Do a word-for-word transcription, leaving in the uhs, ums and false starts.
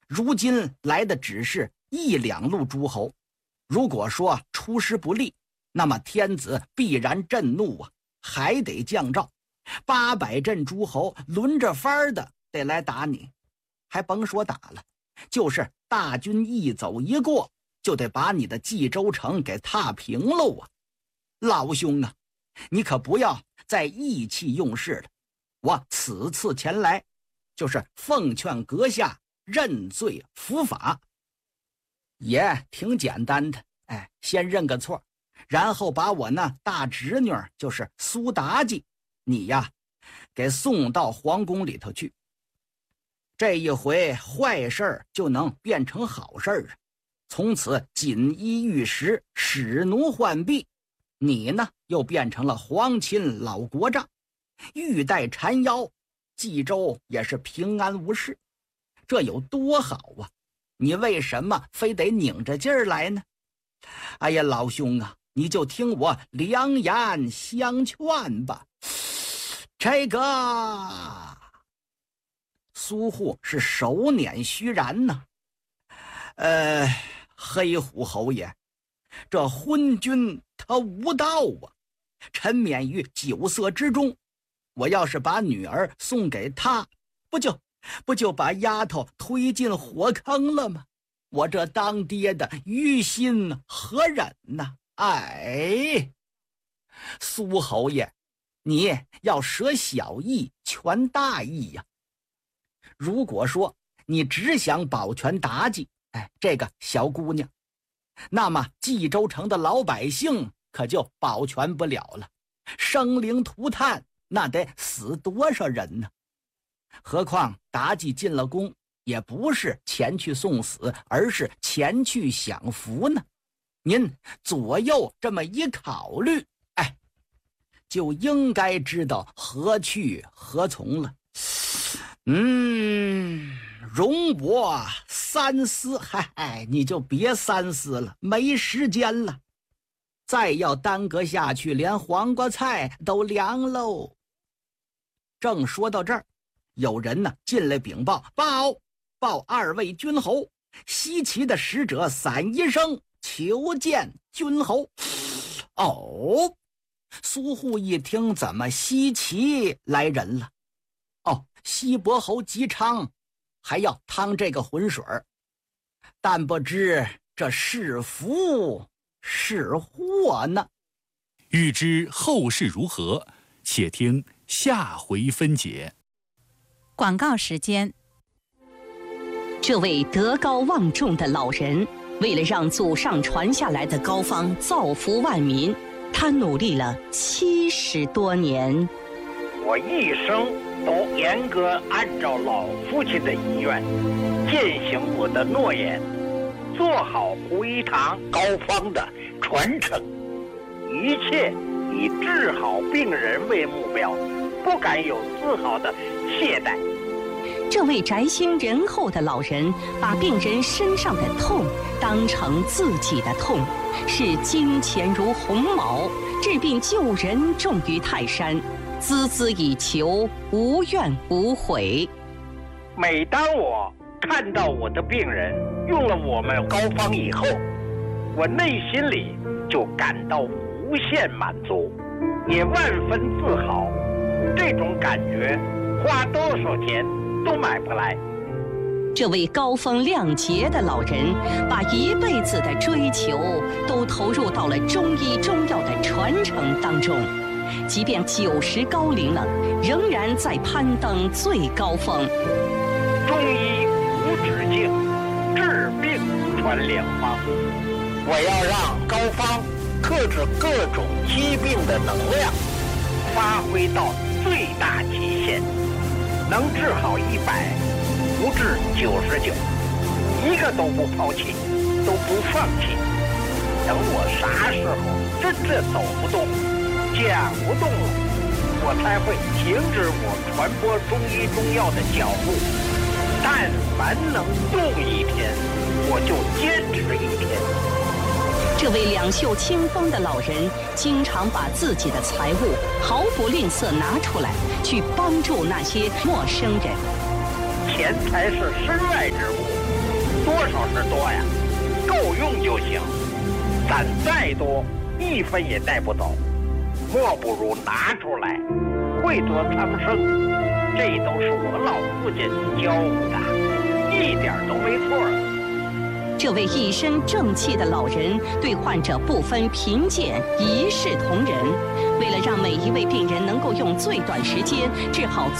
如今来的只是一两路诸侯，如果说出师不利，那么天子必然震怒啊，还得降诏，八百镇诸侯轮着番的得来打你，还甭说打了，就是大军一走一过，就得把你的冀州城给踏平喽啊！老兄啊，你可不要再意气用事了，我此次前来，就是奉劝阁下认罪伏法，也挺简单的。哎，先认个错，然后把我那大侄女就是苏妲己，你呀给送到皇宫里头去。这一回坏事就能变成好事啊！从此锦衣玉食，使奴浣婢，你呢又变成了皇亲老国丈，玉带缠腰，冀州也是平安无事，这有多好啊！你为什么非得拧着劲儿来呢？哎呀，老兄啊，你就听我良言相劝吧。这个苏护是手捻须髯呢。呃，黑虎侯爷，这昏君他无道啊，沉湎于酒色之中。我要是把女儿送给他，不就不就把丫头推进火坑了吗？我这当爹的于心何忍呢？哎，苏侯爷，你要舍小义全大义呀！如果说你只想保全妲己，哎，这个小姑娘，那么冀州城的老百姓可就保全不了了，生灵涂炭，那得死多少人呢？何况妲己进了宫，也不是前去送死，而是前去享福呢。您左右这么一考虑，哎，就应该知道何去何从了。嗯，容我三思。嗨，你就别三思了，没时间了。再要耽搁下去，连黄瓜菜都凉喽。正说到这儿，有人呢进来禀报，报报二位君侯，西岐的使者散一声，求见君侯。哦，苏护一听，怎么西岐来人了？哦，西伯侯姬昌还要趟这个浑水，但不知这是福是祸呢。 欲知后事如何，且听下回分解。 广告时间。 这位德高望重的老人，为了让祖上传下来的膏方造福万民，他努力了七十多年。 我一生都严格按照老父亲的遗愿，践行我的诺言，做好胡一堂膏方的传承，一切以治好病人为目标，不敢有丝毫的懈怠。 这位宅心仁厚的老人，把病人身上的痛当成自己的痛，视金钱如鸿毛，治病救人重于泰山，孜孜以求，无怨无悔。 每当我看到我的病人用了我们膏方以后，我内心里就感到无限满足，也万分自豪。这种感觉花多少钱都买不来。 这位高风亮节的老人，把一辈子的追求都投入到了中医中药的传承当中，即便九十高龄了，仍然在攀登最高峰。 中医无止境，治病传良方。我要让膏方克制各种疾病的能量发挥到最大极限，能治好一百，不治九十九，一个都不抛弃，都不放弃。等我啥时候真正走不动、讲不动了，我才会停止我传播中医中药的脚步。但凡能动一天，我就坚持一天。 这位两袖清风的老人，经常把自己的财物毫不吝啬拿出来，去帮助那些陌生人。 钱财是身外之物， 是多呀，够用就行。咱再多，一分也带不走，莫不如拿出来，惠泽苍生。这都是我老父亲教我的，一点都没错。 这位一身正气的老人对患者不分贫贱，一视同仁。为了让每一位病人能够用最短时间治好